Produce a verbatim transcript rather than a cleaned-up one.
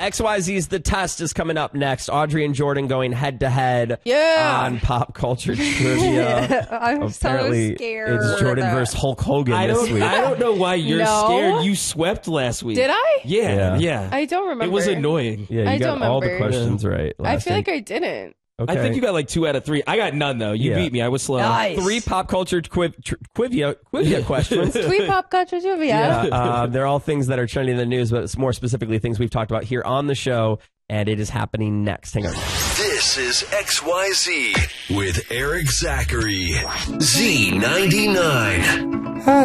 X Y Z's The Test is coming up next. Audrey and Jordan going head-to-head Yeah. on pop culture trivia. I'm Apparently, so scared. it's Jordan versus Hulk Hogan I this don't, week. I don't know why you're No? scared. You swept last week. Did I? Yeah, Yeah. yeah. I don't remember. It was annoying. yeah, you I got don't all the remember. questions right. I last feel week. like I didn't. Okay. I think you got like two out of three. I got none, though. You Yeah. beat me. I was slow. Three pop culture quiv- tr- quivia, quivia questions. Tweet pop culture trivia. Yeah, uh, they're all things that are trending in the news, but it's more specifically things we've talked about here on the show, and it is happening next. Hang on. This is X Y Z with Eric Zachary. Z ninety-nine.